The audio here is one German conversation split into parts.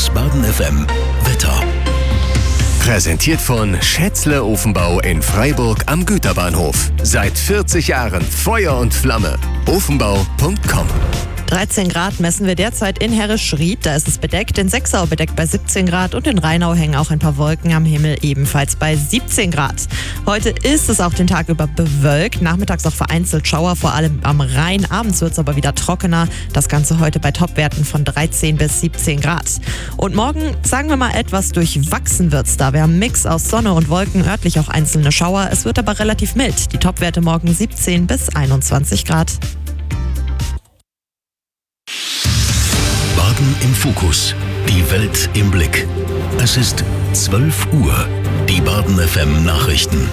Das Baden FM Wetter. Präsentiert von Schätzle Ofenbau in Freiburg am Güterbahnhof. Seit 40 Jahren Feuer und Flamme. Ofenbau.com. 13 Grad messen wir derzeit in Herrisch-Ried, da ist es bedeckt. In Sexau bedeckt bei 17 Grad und in Rheinau hängen auch ein paar Wolken am Himmel, ebenfalls bei 17 Grad. Heute ist es auch den Tag über bewölkt, nachmittags auch vereinzelt Schauer, vor allem am Rhein. Abends wird es aber wieder trockener, das Ganze heute bei Topwerten von 13 bis 17 Grad. Und morgen, sagen wir mal, etwas durchwachsen wird's da. Wir haben einen Mix aus Sonne und Wolken, örtlich auch einzelne Schauer. Es wird aber relativ mild. Die Topwerte morgen 17 bis 21 Grad. Baden im Fokus. Die Welt im Blick. Es ist 12 Uhr. Die Baden FM Nachrichten.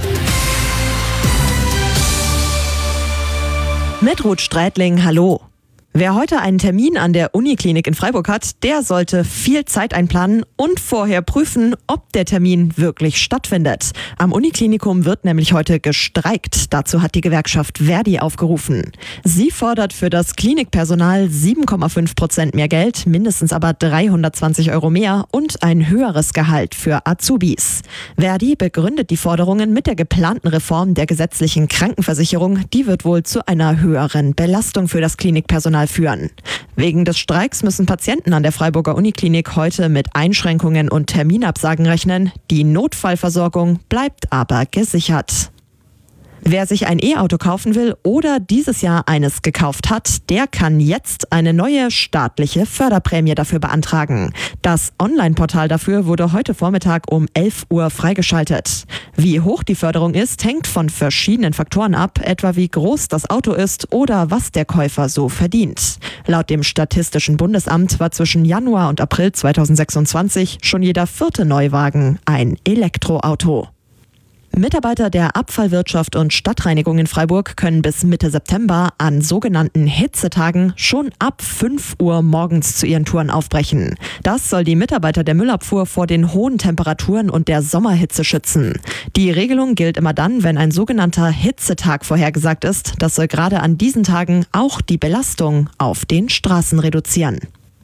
Mit Ruth Streitling, hallo. Wer heute einen Termin an der Uniklinik in Freiburg hat, der sollte viel Zeit einplanen und vorher prüfen, ob der Termin wirklich stattfindet. Am Uniklinikum wird nämlich heute gestreikt. Dazu hat die Gewerkschaft Verdi aufgerufen. Sie fordert für das Klinikpersonal 7,5% mehr Geld, mindestens aber 320 € mehr und ein höheres Gehalt für Azubis. Verdi begründet die Forderungen mit der geplanten Reform der gesetzlichen Krankenversicherung. Die wird wohl zu einer höheren Belastung für das Klinikpersonal führen. Wegen des Streiks müssen Patienten an der Freiburger Uniklinik heute mit Einschränkungen und Terminabsagen rechnen. Die Notfallversorgung bleibt aber gesichert. Wer sich ein E-Auto kaufen will oder dieses Jahr eines gekauft hat, der kann jetzt eine neue staatliche Förderprämie dafür beantragen. Das Online-Portal dafür wurde heute Vormittag um 11 Uhr freigeschaltet. Wie hoch die Förderung ist, hängt von verschiedenen Faktoren ab, etwa wie groß das Auto ist oder was der Käufer so verdient. Laut dem Statistischen Bundesamt war zwischen Januar und April 2026 schon jeder 4. Neuwagen ein Elektroauto. Mitarbeiter der Abfallwirtschaft und Stadtreinigung in Freiburg können bis Mitte September an sogenannten Hitzetagen schon ab 5 Uhr morgens zu ihren Touren aufbrechen. Das soll die Mitarbeiter der Müllabfuhr vor den hohen Temperaturen und der Sommerhitze schützen. Die Regelung gilt immer dann, wenn ein sogenannter Hitzetag vorhergesagt ist. Das soll gerade an diesen Tagen auch die Belastung auf den Straßen reduzieren.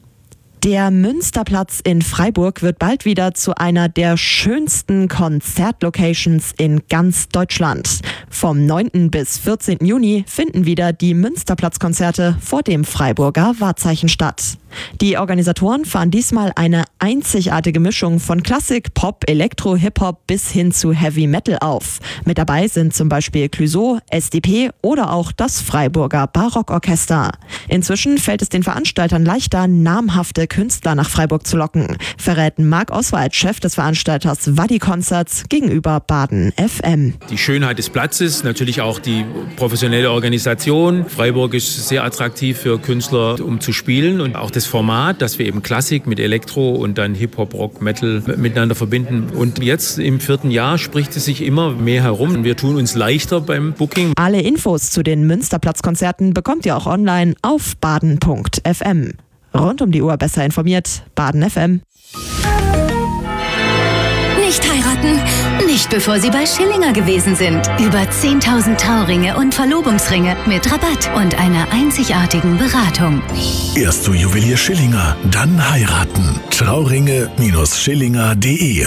Der Münsterplatz in Freiburg wird bald wieder zu einer der schönsten Konzertlocations in ganz Deutschland. Vom 9. bis 14. Juni finden wieder die Münsterplatzkonzerte vor dem Freiburger Wahrzeichen statt. Die Organisatoren fahren diesmal eine einzigartige Mischung von Klassik, Pop, Elektro, Hip-Hop bis hin zu Heavy Metal auf. Mit dabei sind zum Beispiel Clouseau, SDP oder auch das Freiburger Barockorchester. Inzwischen fällt es den Veranstaltern leichter, namhafte Künstler nach Freiburg zu locken, verrät Marc Oswald, Chef des Veranstalters Wadi Concerts, gegenüber Baden FM. Die Schönheit des Platzes, natürlich auch die professionelle Organisation. Freiburg ist sehr attraktiv für Künstler, um zu spielen, und auch das Format, dass wir eben Klassik mit Elektro und dann Hip-Hop, Rock, Metal miteinander verbinden. Und jetzt im 4. Jahr spricht es sich immer mehr herum. Wir tun uns leichter beim Booking. Alle Infos zu den Münsterplatzkonzerten bekommt ihr auch online auf baden.fm. Rund um die Uhr besser informiert, Baden FM. Nicht heiraten? Nicht bevor Sie bei Schillinger gewesen sind. Über 10.000 Trauringe und Verlobungsringe mit Rabatt und einer einzigartigen Beratung. Erst zu Juwelier Schillinger, dann heiraten. Trauringe-schillinger.de.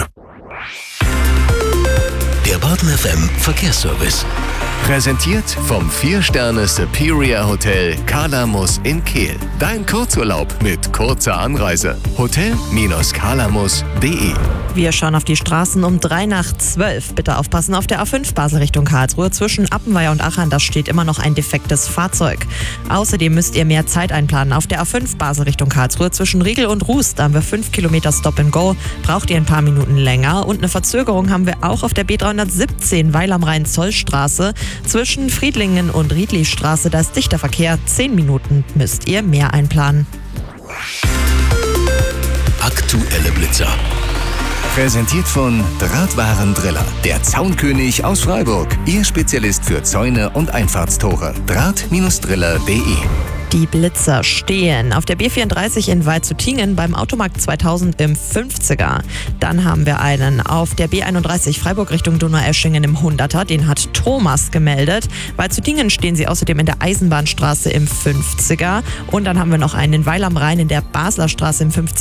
Der Baden FM Verkehrsservice. Präsentiert vom 4-Sterne Superior Hotel Kalamus in Kehl. Dein Kurzurlaub mit kurzer Anreise. Hotel-kalamus.de. Wir schauen auf die Straßen um 11:03. Bitte aufpassen auf der A5 Basel Richtung Karlsruhe. Zwischen Appenweier und Achern, da steht immer noch ein defektes Fahrzeug. Außerdem müsst ihr mehr Zeit einplanen. Auf der A5 Basel Richtung Karlsruhe zwischen Riegel und Ruß, da haben wir 5 Kilometer Stop and Go. Braucht ihr ein paar Minuten länger. Und eine Verzögerung haben wir auch auf der B317 Weil am Rhein Zollstraße. Zwischen Friedlingen und Riedlistraße, da ist dichter Verkehr. 10 Minuten müsst ihr mehr einplanen. Aktuelle Blitzer. Präsentiert von Drahtwarendriller, der Zaunkönig aus Freiburg. Ihr Spezialist für Zäune und Einfahrtstore. Draht-driller.de. Die Blitzer stehen auf der B34 in Waldshutingen beim Automarkt 2000 im 50er. Dann haben wir einen auf der B31 Freiburg Richtung Donaueschingen im 100er. Den hat Thomas gemeldet. Waldshutingen stehen sie außerdem in der Eisenbahnstraße im 50er. Und dann haben wir noch einen in Weil am Rhein in der Basler Straße im 50er.